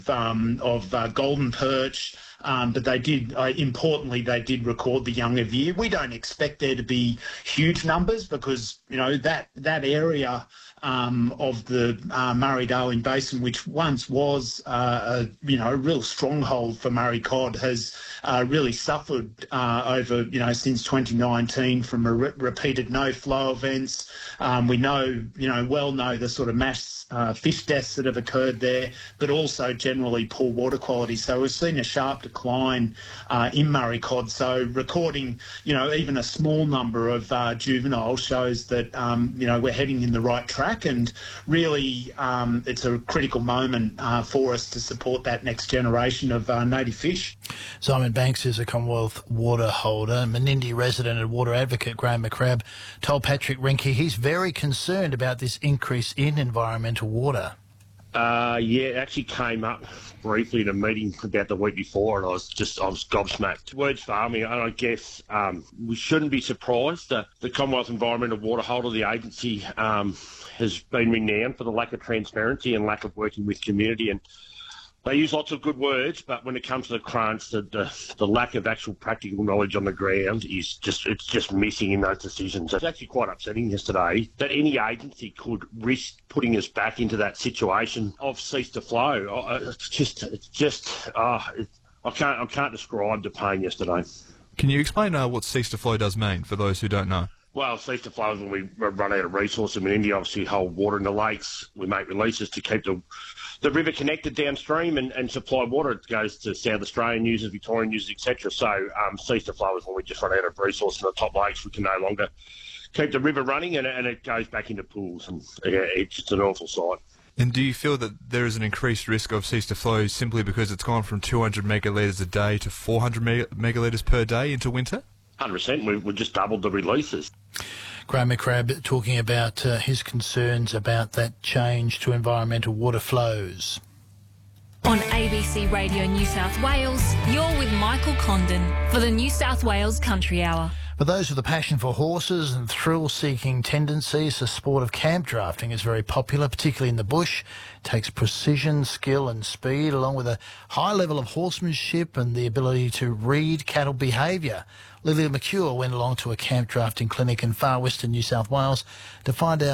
golden perch. But they did, importantly, they did record the young of year. We don't expect there to be huge numbers because, that area of the Murray-Darling Basin, which once was, a real stronghold for Murray cod, has really suffered over, since 2019 from repeated no-flow events. We know the sort of mass fish deaths that have occurred there, but also generally poor water quality. So we've seen a sharp decline in Murray cod. So recording, even a small number of juveniles shows that, we're heading in the right track, and really it's a critical moment for us to support that next generation of native fish. Simon Banks is a Commonwealth water holder. Menindee resident and water advocate Graham McCrabb told Patrick Rinke he's very concerned about this increase in environmental water. It actually came up briefly in a meeting about the week before, and I was gobsmacked. Words farming, and I guess we shouldn't be surprised. The Commonwealth Environmental Water Holder, the agency, has been renowned for the lack of transparency and lack of working with community, and they use lots of good words, but when it comes to the crunch, the lack of actual practical knowledge on the ground is just missing in those decisions. It's actually quite upsetting yesterday that any agency could risk putting us back into that situation of cease to flow. I can't describe the pain yesterday. Can you explain what cease to flow does mean for those who don't know? Well, cease to flow is when we run out of resource. In India, obviously hold water in the lakes. We make releases to keep the river connected downstream and supply water. It goes to South Australian users, Victorian users, etc. So cease to flow is when we just run out of resource in the top lakes. We can no longer keep the river running, and it goes back into pools. And it's just an awful sight. And do you feel that there is an increased risk of cease to flow simply because it's gone from 200 megalitres a day to 400 megalitres per day into winter? 100%. We've just doubled the releases. Graham McCrabb talking about his concerns about that change to environmental water flows. On ABC Radio New South Wales, you're with Michael Condon for the New South Wales Country Hour. For those with a passion for horses and thrill-seeking tendencies, the sport of camp drafting is very popular, particularly in the bush. It takes precision, skill and speed, along with a high level of horsemanship and the ability to read cattle behaviour. Lily McCure went along to a camp drafting clinic in far western New South Wales to find out